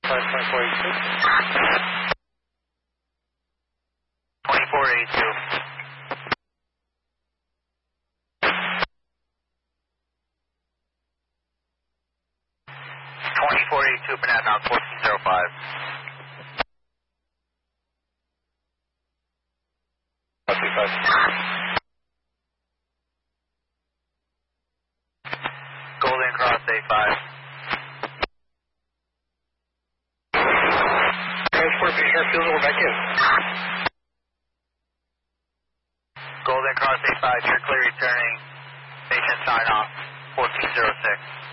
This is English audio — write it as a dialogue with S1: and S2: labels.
S1: 2482. 2482, Banana Knock 1405. Golden Cross A5.
S2: Transport, be sure fuel, we're back in.
S1: Golden Cross A5, you're clear returning. Station sign off 1406.